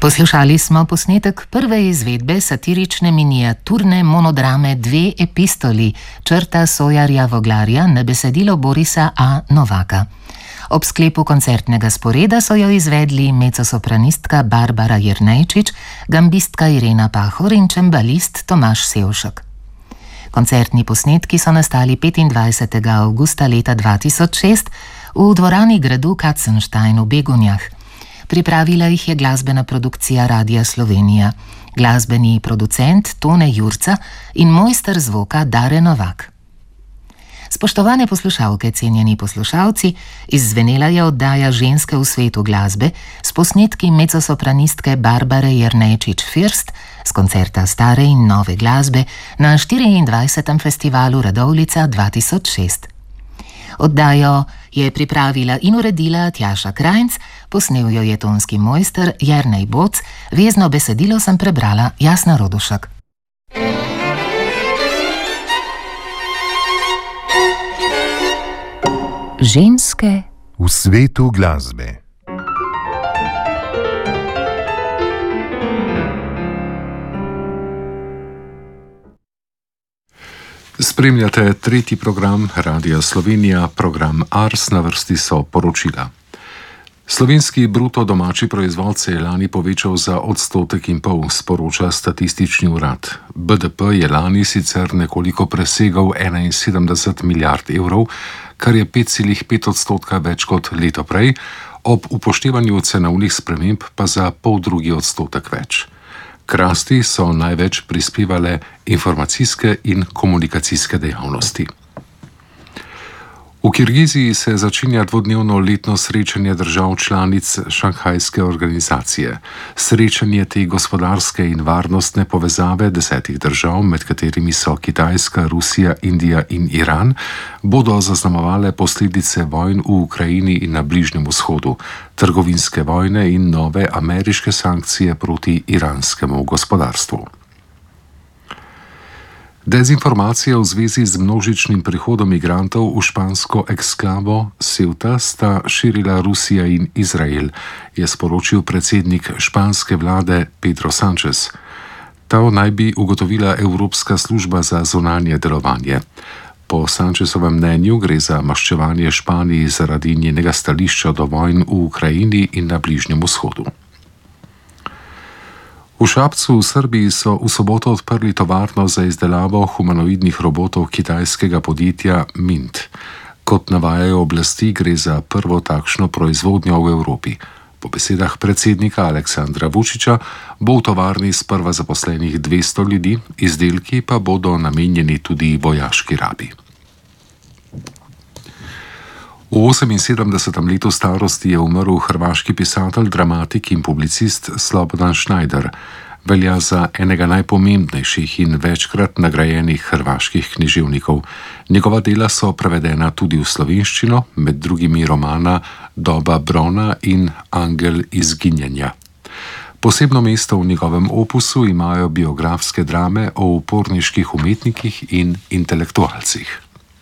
Poslušali smo posnetek prve izvedbe satirične miniaturne monodrame Dve epistoli Črta Sojarja Voglarja na besedilo Borisa A. Novaka. Ob sklepu koncertnega sporeda so jo izvedli mezzosopranistka Barbara Jernejčič, gambistka Irena Pahor in čembalist Tomaž Sevšek. Koncertni posnetki so nastali 25. avgusta leta 2006 v dvorani gradu Katzenstein v Begunjah. Pripravila jih je glasbena produkcija Radia Slovenija, glasbeni producent Tone Jurca in mojster zvoka Dare Novak. Spoštovane poslušalke, cenjeni poslušalci, izzvenela je oddaja Ženske v svetu glasbe s posnetki mezzosopranistke Barbare Jernejčič-First z koncerta stare in nove glasbe na 24. festivalu Radovljica 2006. Oddajo je pripravila in uredila Tjaša Krajnc, posnel jo je tonski mojster Jernej Boc, vezno besedilo sem prebrala Jasna Rodušek. Ženske v svetu glasbe. Spremljate tretji program Radia Slovenija, program Ars, na vrsti so poročila. Slovenski bruto domači proizvod se je lani povečal za 1,5 %, sporoča statistični urad. BDP je lani sicer nekoliko presegal 71 milijard evrov, kar je 5,5 % več kot leto prej, ob upoštevanju cenovnih sprememb pa za 0,5 % več. K rasti so največ prispevale informacijske in komunikacijske dejavnosti. V Kirgiziji se začenja dvodnevno letno srečanje držav članic Šanghajske organizacije. Srečanje te gospodarske in varnostne povezave 10 držav, med katerimi so Kitajska, Rusija, Indija in Iran, bodo zaznamovale posledice vojn v Ukrajini in na Bližnjem vzhodu, trgovinske vojne in nove ameriške sankcije proti iranskemu gospodarstvu. Dezinformacije v zvezi z množičnim prihodom migrantov v špansko eksklavo Ceuta sta širila Rusija in Izrael, je sporočil predsednik španske vlade Pedro Sánchez. Ta naj bi ugotovila Evropska služba za zunanje delovanje. Po Sánchezovem mnenju gre za maščevanje Španiji zaradi njenega stališča do vojn v Ukrajini in na Bližnjem vzhodu. V Šapcu v Srbiji so v soboto odprli tovarno za izdelavo humanoidnih robotov kitajskega podjetja Mint. Kot navajajo oblasti, gre za prvo takšno proizvodnjo v Evropi. Po besedah predsednika Aleksandra Vučića bo v tovarni sprva zaposlenih 200 ljudi, izdelki pa bodo namenjeni tudi vojaški rabi. V 78. letu starosti je umrl hrvaški pisatelj, dramatik in publicist Slobodan Schneider. Velja za enega najpomembnejših in večkrat nagrajenih hrvaških književnikov. Njegova dela so prevedena tudi v slovenščino, med drugimi romana Doba Brona in Angel izginjanja. Posebno mesto v njegovem opusu imajo biografske drame o uporniških umetnikih in intelektualcih.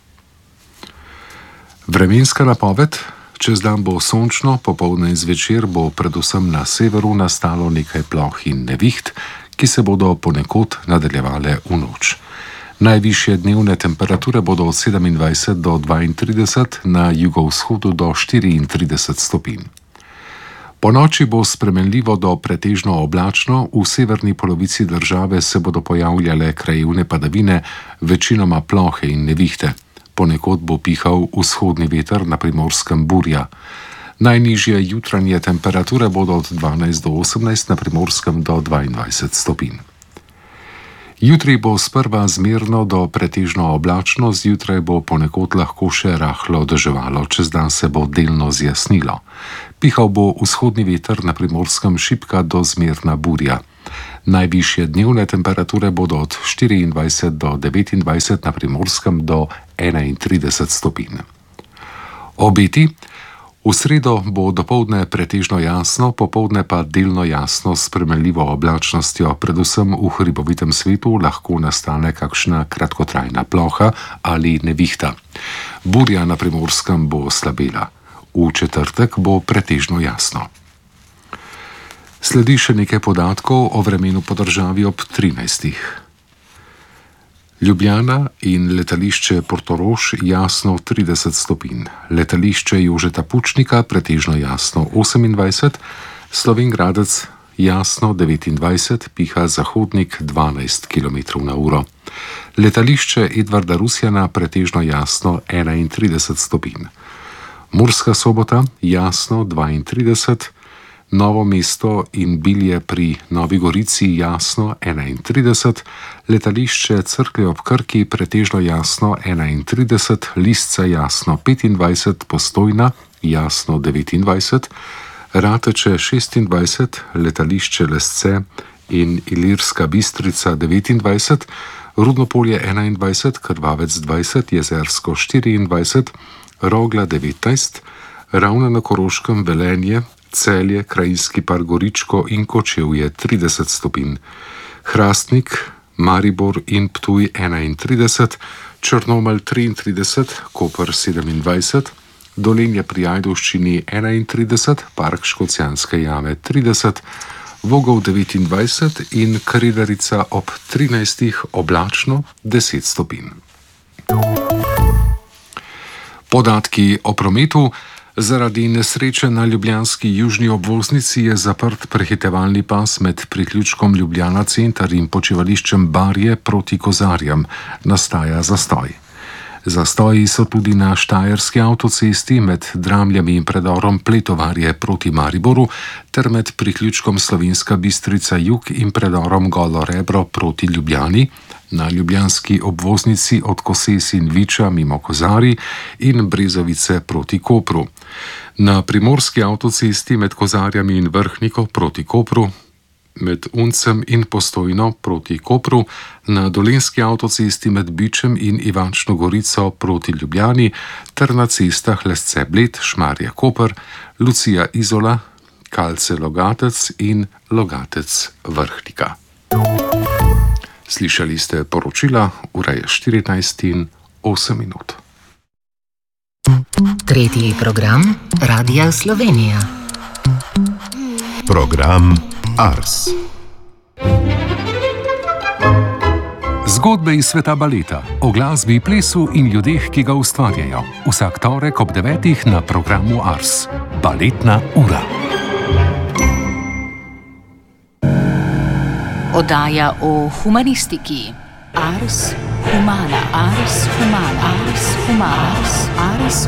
Vremenska napoved: čez dan bo sončno, popoldne in zvečer bo predvsem na severu nastalo nekaj ploh in neviht, ki se bodo ponekod nadaljevale v noč. Najvišje dnevne temperature bodo od 27 do 32, na jugovzhodu do 34 stopinj. Po noči bo spremenljivo do pretežno oblačno, v severni polovici države se bodo pojavljale krajevne padavine, večinoma plohe in nevihte. Ponekod bo pihal vzhodni veter, na Primorskem burja. Najnižje jutranje temperature bodo od 12 do 18, na Primorskem do 22 stopinj. Jutri bo sprva zmerno do pretežno oblačno, zjutraj bo ponekod lahko še rahlo deževalo, čez dan se bo delno zjasnilo. Pihal bo vzhodni veter, na Primorskem šibka do zmerna burja. Najvišje dnevne temperature bodo od 24 do 29, na Primorskem do 31 stopinj. Obeti: v sredo bo dopoldne pretežno jasno, popoldne pa delno jasno s spremenljivo oblačnostjo, predvsem v hribovitem svetu lahko nastane kakšna kratkotrajna ploha ali nevihta. Burja na Primorskem bo slabela. V četrtek bo pretežno jasno. Sledi še nekaj podatkov o vremenu po državi ob 13. Ljubljana in letališče Portorož jasno 30 stopinj, letališče Jožeta Pučnika pretežno jasno 28, Slovenj Gradec jasno 29, piha zahodnik 12 km/h. Letališče Edvarda Rusjana pretežno jasno 31 stopinj. Murska Sobota jasno 32, Novo mesto in Bilje pri Novi Gorici jasno 31, letališče Cerklje ob Krki pretežno jasno 31, Lisca jasno 25, Postojna jasno 29, Rateče 26, letališče Lesce in Ilirska Bistrica 29, Rudnopolje 21, Krvavec 20, Jezersko 24, Rogla 19, Ravne na Koroškem, Velenje, Celje, Krajinski park Goričko in Kočevje 30 stopinj, Hrastnik, Maribor in Ptuj 31, Črnomelj 33, Koper 27, Dolenje pri Ajdovščini 31, Park Škocjanske jame 30, Vogov 29 in Kredarica ob 13, oblačno 10 stopinj. Podatki o prometu. Zaradi nesreče na ljubljanski južni obvoznici je zaprt prehitevalni pas med priključkom Ljubljana center in počivališčem Barje proti Kozarjem. Nastaja zastoj. Zastoji so tudi na Štajerski avtocesti med Dramljami in predorom Pletovarje proti Mariboru ter med priključkom Slovenska Bistrica jug in predorom Golo Rebro proti Ljubljani, na ljubljanski obvoznici od Koses in Viča mimo Kozarij in Brezovice proti Kopru, na primorski avtocesti med Kozarjami in Vrhniko proti Kopru, med Uncem in Postojno proti Kopru, na dolenski avtocesti med Bičem in Ivančno Gorico proti Ljubljani ter na cestah Lesce Bled, Šmarje Koper, Lucija Izola, Kalce Logatec in Logatec Vrhnika. Slišali ste poročila, ura je 14:08. Tretji program Radia Slovenija. Program Ars. Zgodbe iz sveta baleta, o glasbi, plesu in ljudeh, ki ga ustvarjajo. Vsak torek ob 9. na programu Ars. Baletna ura. Oddaja o humanistiki. Ars Humana. Ars Humana. Ars Humana. Ars